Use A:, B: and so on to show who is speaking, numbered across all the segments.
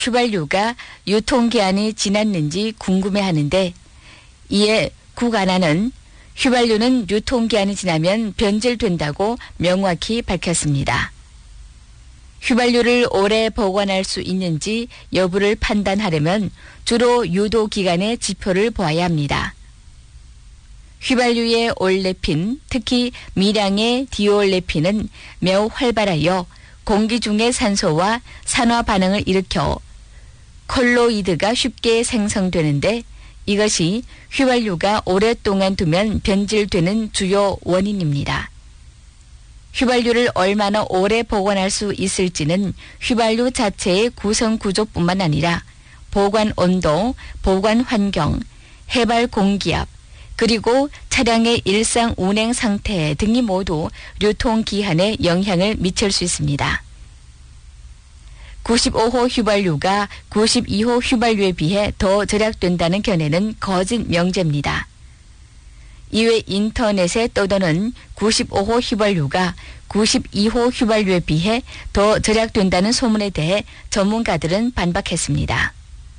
A: 휘발유가 유통기한이 지났는지 궁금해하는데 이에 국안화는 휘발유는 유통기한이 지나면 변질된다고 명확히 밝혔습니다. 휘발유를 오래 보관할 수 있는지 여부를 판단하려면 주로 유도기간의 지표를 보아야 합니다. 휘발유의 올레핀, 특히 미량의 디올레핀은 매우 활발하여 공기 중의 산소와 산화 반응을 일으켜 콜로이드가 쉽게 생성되는데 이것이 휘발유가 오랫동안 두면 변질되는 주요 원인입니다. 휘발유를 얼마나 오래 보관할 수 있을지는 휘발유 자체의 구성 구조뿐만 아니라 보관 온도, 보관 환경, 해발 공기압, 그리고 차량의 일상 운행 상태 등이 모두 유통기한에 영향을 미칠 수 있습니다. 95호 휘발유가 92호 휘발유에 비해 더 절약된다는 견해는 거짓 명제입니다. 이외 인터넷에 떠도는 95호 휘발유가 92호 휘발유에 비해 더 절약된다는 소문에 대해 전문가들은 반박했습니다.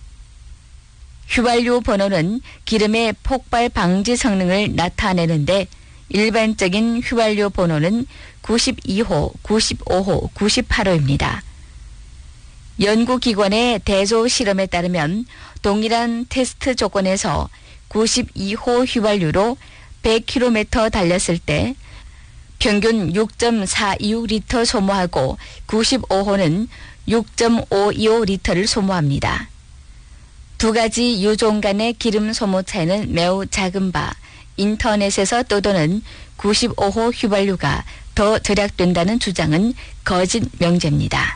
A: 휘발유 번호는 기름의 폭발 방지 성능을 나타내는데 일반적인 휘발유 번호는 92호, 95호, 98호입니다. 연구기관의 대조 실험에 따르면 동일한 테스트 조건에서 92호 휘발유로 100km 달렸을 때 평균 6.426리터 소모하고 95호는 6.525리터를 소모합니다. 두 가지 유종 간의 기름 소모 차이는 매우 작은 바 인터넷에서 떠도는 95호 휘발유가 더 절약된다는 주장은 거짓 명제입니다.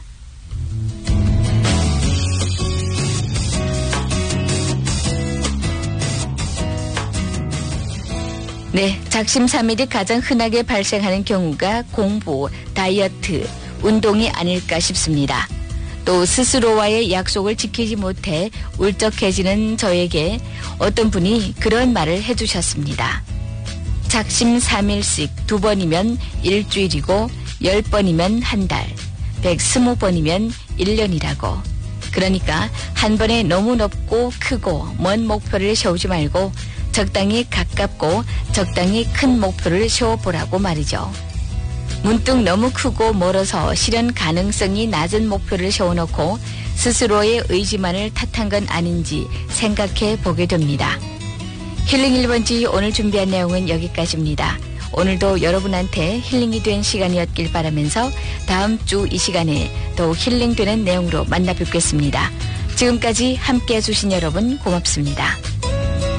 A: 네, 작심삼일이 가장 흔하게 발생하는 경우가 공부, 다이어트, 운동이 아닐까 싶습니다. 또 스스로와의 약속을 지키지 못해 울적해지는 저에게 어떤 분이 그런 말을 해주셨습니다. 작심삼일씩 2번이면 일주일이고 10번이면 한 달, 120번이면 1년이라고. 그러니까 한 번에 너무 높고 크고 먼 목표를 세우지 말고 적당히 가깝고 적당히 큰 목표를 세워보라고 말이죠. 문득 너무 크고 멀어서 실현 가능성이 낮은 목표를 세워놓고 스스로의 의지만을 탓한 건 아닌지 생각해 보게 됩니다. 힐링 1번지 오늘 준비한 내용은 여기까지입니다. 오늘도 여러분한테 힐링이 된 시간이었길 바라면서 다음 주 이 시간에 더욱 힐링되는 내용으로 만나 뵙겠습니다. 지금까지 함께해 주신 여러분 고맙습니다.